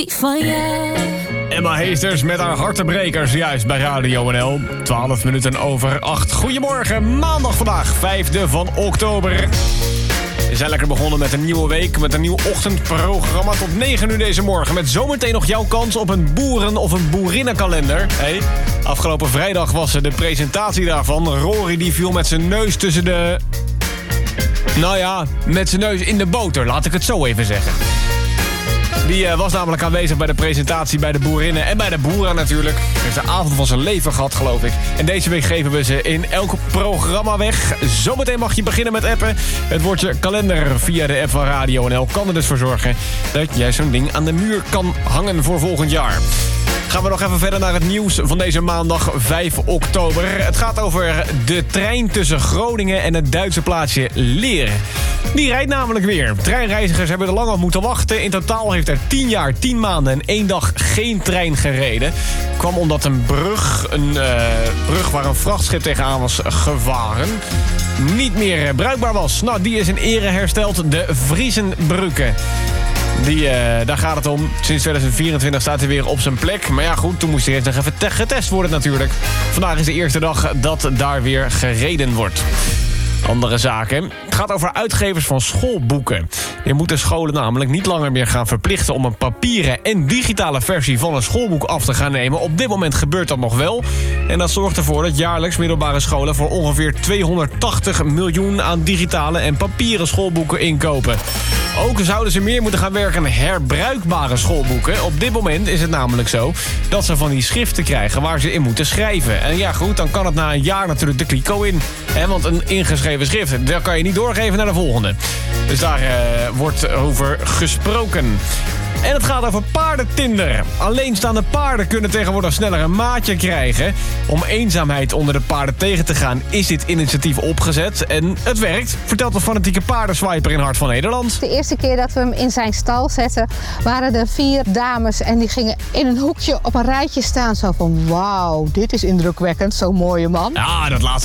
van jou. Emma Heesters met haar hartebrekers, juist bij Radio NL. 12 minuten over 8. Goedemorgen, maandag vandaag, 5e van oktober. We zijn lekker begonnen met een nieuwe week, met een nieuw ochtendprogramma tot 9 uur deze morgen. Met zometeen nog jouw kans op een boeren- of een boerinnenkalender. Hey, afgelopen vrijdag was de presentatie daarvan. Rory die viel met zijn neus tussen de... Nou ja, met zijn neus in de boter, laat ik het zo even zeggen. Die was namelijk aanwezig bij de presentatie bij de boerinnen en bij de boeren natuurlijk. Hij heeft de avond van zijn leven gehad, geloof ik. En deze week geven we ze in elk programma weg. Zometeen mag je beginnen met appen. Het woordje kalender via de app van Radio NL kan er dus voor zorgen dat jij zo'n ding aan de muur kan hangen voor volgend jaar. Gaan we nog even verder naar het nieuws van deze maandag 5 oktober. Het gaat over de trein tussen Groningen en het Duitse plaatsje Leer. Die rijdt namelijk weer. Treinreizigers hebben er lang op moeten wachten. In totaal heeft er 10 jaar, 10 maanden en 1 dag geen trein gereden. Kwam omdat een brug waar een vrachtschip tegenaan was gevaren, niet meer bruikbaar was. Nou, die is in ere hersteld, de Friesenbrücke. Daar gaat het om. Sinds 2024 staat hij weer op zijn plek. Maar ja, goed, toen moest hij eerst nog even getest worden natuurlijk. Vandaag is de eerste dag dat daar weer gereden wordt. Andere zaken. Het gaat over uitgevers van schoolboeken. Je moet de scholen namelijk niet langer meer gaan verplichten om een papieren en digitale versie van een schoolboek af te gaan nemen. Op dit moment gebeurt dat nog wel. En dat zorgt ervoor dat jaarlijks middelbare scholen voor ongeveer 280 miljoen aan digitale en papieren schoolboeken inkopen. Ook zouden ze meer moeten gaan werken aan herbruikbare schoolboeken. Op dit moment is het namelijk zo dat ze van die schriften krijgen waar ze in moeten schrijven. En ja goed, dan kan het na een jaar natuurlijk de kliko in. Want een ingeschreven schrift, dat kan je niet doorgeven naar de volgende. Dus daar wordt over gesproken. En het gaat over paardentinder. Alleenstaande paarden kunnen tegenwoordig sneller een maatje krijgen. Om eenzaamheid onder de paarden tegen te gaan is dit initiatief opgezet. En het werkt, vertelt de fanatieke paardenswiper in Hart van Nederland. De eerste keer dat we hem in zijn stal zetten, waren er 4 dames en die gingen in een hoekje op een rijtje staan. Zo van, wauw, dit is indrukwekkend, zo'n mooie man. Ja, dat laatste